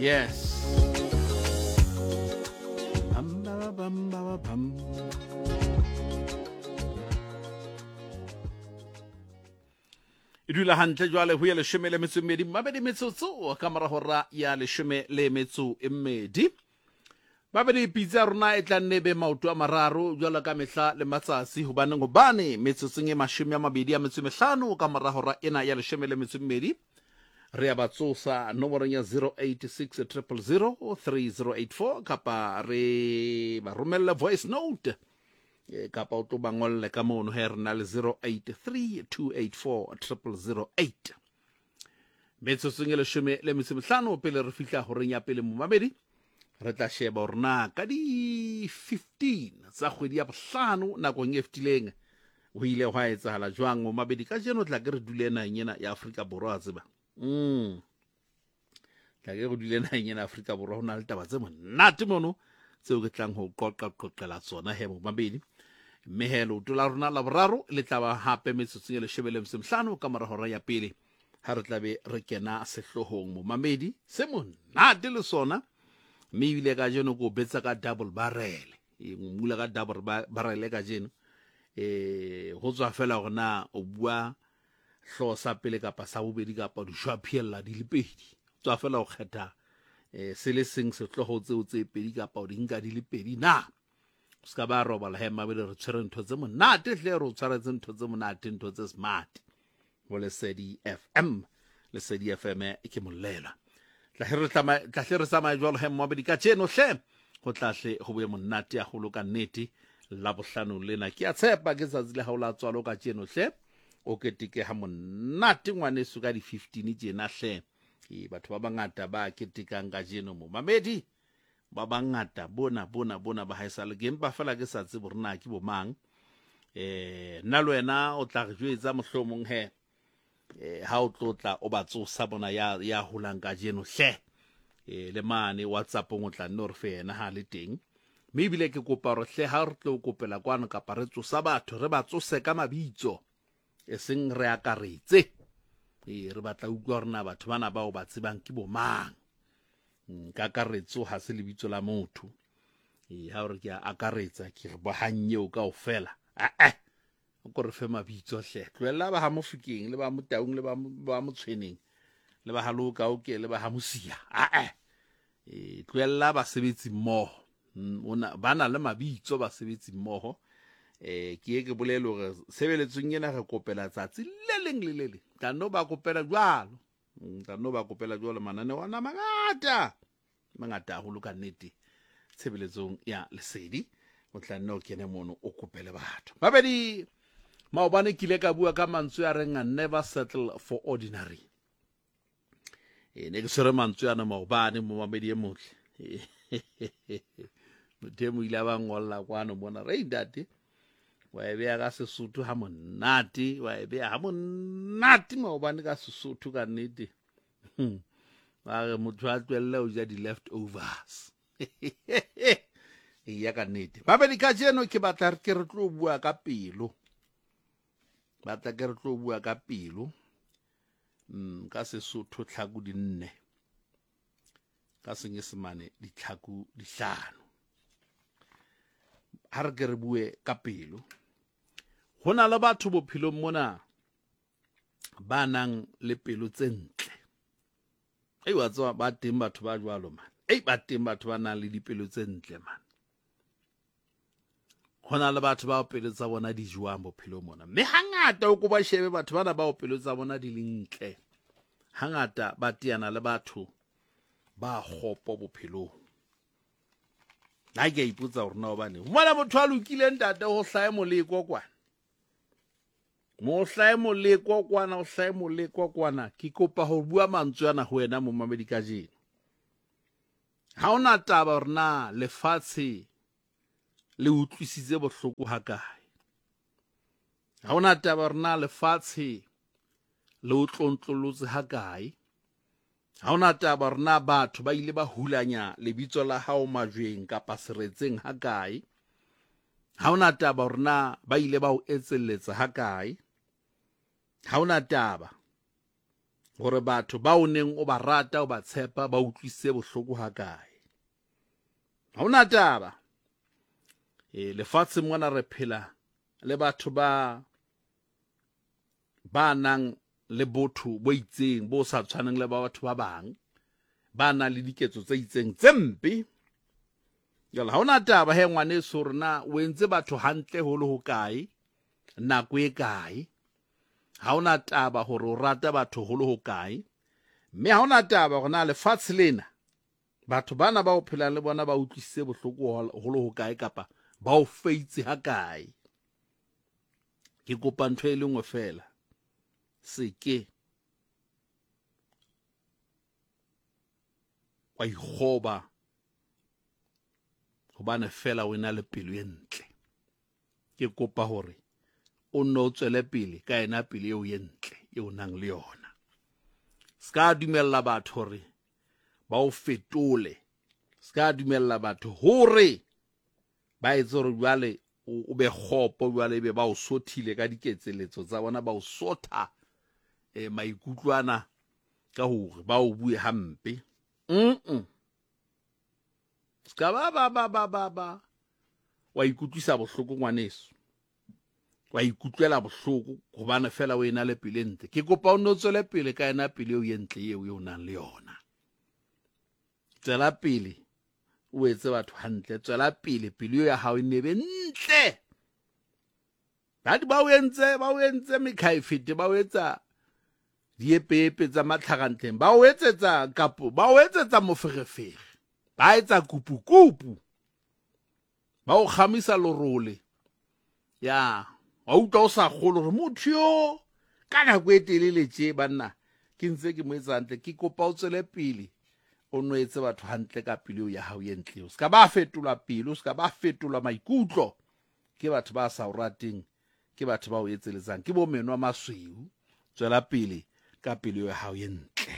Yes. Bam, ba, bam, ba, bam. E dula hantle jwale ho ya leshome le metso e mmedi mabedi metsotso ka mora hora ya leshome le metso e mmedi. Babedi pizza rona e tla nne be maoto a mararo jwalo ka mehla le matsatsi hobane metsotsong e 25 ka mora hora ena ya leshome le metso e mmedi. Re a batsosa nomorong ya 086 000 3084 kapa re ba romella voice note kapa o tlo bangolle ka mono he rena le 083 284 0008 metsotsong e leshome le metso e mehlano pele re fihla horeng ya pele mo mabedi. Re tla sheba rona ka di 15 tsa kgwedi ya bohlano nakong e fetileng ho ile hwa etsahala jwang mo mabedi ka jeno tla ke re dule naheng ena ya Afrika Borwa tseba tla ke re dule naheng ena ya Afrika Borwa ho na le taba tse monate mono tseo ke tlang ho qoqela tsona he mo mabedi mme he leoto la rona la boraro le tla ba hape metsotsong e leshome le metso e mehlano ka mora hora ya pele ha re tla be re kena sehlohong mo mabedi se monate le sona. Mme ebile ka jeno ko betsa ka double barrel mula ka double barrel ka jeno ho tswa fela hore na o bua hlo sa pele kapa sa bobedi kapa di shwa phiella di le pedi tswa fela o kgetha se le seng se hloho tseo tse pedi kapa o di nka di le pedi na ska ba roba la hema bele re tshwere ntho tse monate hle re tshwaretse ntho tse monate ntho tse smart ho le Sedi FM le Sedi FM ke mollela tla re tsamaya jwalo he mmabedi ka tjeno hle go tlahle go be monate ya go loka nnete la bohlano lena ke a tshepa ke tsatsi le ha o la tswalo ka tjeno hle o keteke ha monate ngwane su ka di 15 tjena hle batho ba bangata ba ketekang ka tjeno mo mamedi ba bangata bona ba haisale ke empa fela ke sa tsebe rena ke bo mang nna le wena o tla re jwetsa mohlomong he ha o tlotla o batsosa bona ya holang ka jeno hle le mane WhatsApp o tla nne re fe yena ha le teng mme ebile ke kopa re hle ha re tlo kopela kwano kapa re tsosa batho re ba tsose ka mabitso e seng re akaretse re batla utlwa rena batho bana ba o ba tsebang ke bo mang ka akaretso ha se lebitso la motho ha re ke akaretsa ke re bohanye o kaofela ko re fe mabitso hle tloella ba ha Mofikeng le ba Motaung le ba Motshweneng le ba Haloka o ke le ba ha Mosia tloella ba sebetsi mmoho bana le mabitso ba sebetsi mmoho ke ke bolele hore sebeletsong ena re kopela tsatsi le leng le le leng tla no ba kopela jwalo manane wana mangata ho loka nnete tshebeletsong ya Lesedi o tla nne o kene mono o kopele batho babedi maobane kile ka bua ka mantswe a reng never settle for ordinary ne ke sere mantswe ana maobane mo mabedi e motle motemo ile ba ngolla kwano bona re date wa e bea ka Sesotho ha monate wa e bea ha monate maobane ka Sesotho ka nnete ba re motho a tlwelle o ja di leftovers ya ka nnete babedi ka jeno ke batla re tlo bua ka pelo ka Sesotho tlhaku di 4 ka Senyesemane ditlhaku di 5 ha re ke re bue ka pelo ho na le batho bophelong mona ba nang le pelo tse ntle wa tswa ba teng batho ba jwalo man ba teng batho ba nang le dipelo tse ntle man hona le batho ba pelo tsa bona di jwang bophelo mona mme hangata o ko ba shebe batho bana ba pelo tsa bona di lentle hangata ba tiana le batho ba khopo bophelo la ke ipotsa hore na bane mona motho a lokile ntate ho hlae moleko kwana mo hlae moleko kwana ke kopa ho bua mantswe ana ho wena mo mamedi ka jeno ha ona taba hore na lefatshe le utlwisitse bohloko ha kae ha ona taba hore na lefatshe le utlontlolotse ha kae ha ona taba hore na batho ba ile ba hulanya lebitso la hao majweng kapa seretseng ha kae ha ona taba hore na ba ile ba o etselletsa ha kae ha ona taba gore batho ba o neng o ba rata o ba tshepa ba utlwise bohloko ha kae. Ha ona taba lefatshe mona re phela le batho ba nang le botho bo itseng bo sa tshwaneng le ba batho ba bang, ba nang le diketso tse itseng tse mpe. Jwale ha ona taba he ngwaneso hore na o entse batho hantle ho le ho kae, nako e kae. Ha ona taba hore o rata batho ho le ho kae, mme ha ona taba hore na lefatshe lena batho bana ba o phelang le bona ba utlwisise bohloko ho le ho kae kapa ba o feitse ha kae. Ke kopa ntho e le nngwe fela, seke wa ikgoba hobane fela o ena le pelo e ntle. Ke kopa hore o no tswele pele ka ena pelo eo e ntle e o nang le yona. Ska dumella batho hore ba o fetole, ska dumella batho hore ba etse hore jwale o be kgopo, jwale be ba o sothile ka diketseletso tsa bona, ba o sotha maikutlwana ka hore ba o bue hampe. Ska ba wa ikutlwisa bohloko ngwaneso, wa ikutlwela bohloko hobane fela o ena le pelo e ntle. Ke kopa o no tswele pele ka ena pelo eo e ntle eo e o nang le yona. Tswela pele o etse batho hantle, tswela pele pelo ya hao e nebe ntle. Ba o entse mekhaefete, ba o etsa diepepe tsa matlhagantleng, ba o etsetsa kapo ba o etsetsa moferefere, ba etsa kupu, ba o khamisa lorole. Ya wa utlwa o sa kgolo hore motho yo ka nako e telele tje banna ke ntse ke mo etsa hantle. Ke kopa o tswele pele o no etse batho hantle ka pelo ya hao e ntle. O ska ba fetola pelo, o ska ba fetola maikutlo ke batho ba sa o rateng, ke batho ba o etseletsang, ke bo meno a masweu. Tswela pele ka pelo ya hao e ntle.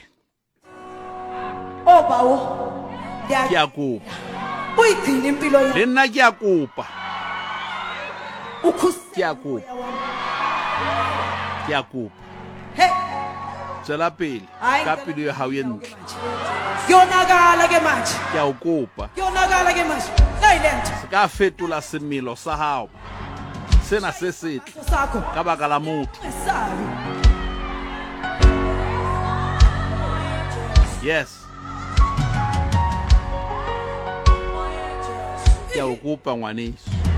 O bawo Ke a kopa o igcina impilo le nna, ke a kopa, ukhusela ke a kopa, ke a kopa. he Tswela pele ka pelo ya hao e ntle. yonakala ke manje, Ke a o kopa, yonakala ke manje nayilento se ka fetola semelo sa hao sena se setle sakho ka baka la motho. esabi. Yes, ke a o kopa ngwaneso.